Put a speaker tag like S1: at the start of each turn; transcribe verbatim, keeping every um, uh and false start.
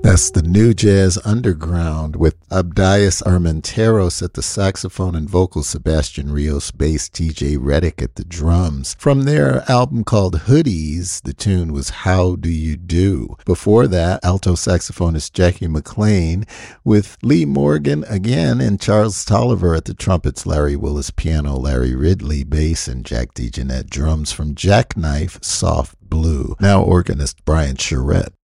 S1: That's the New Jazz Underground with Abdias Armenteros at the saxophone and vocals, Sebastian Rios bass, T J Reddick at the drums. From their album called Hoodies, the tune was How Do You Do? Before that, alto saxophonist Jackie McLean with Lee Morgan again and Charles Tolliver at the trumpets, Larry Willis piano, Larry Ridley bass, and Jack DeJohnette drums from Jackknife Soft Blue. Now organist Brian Charette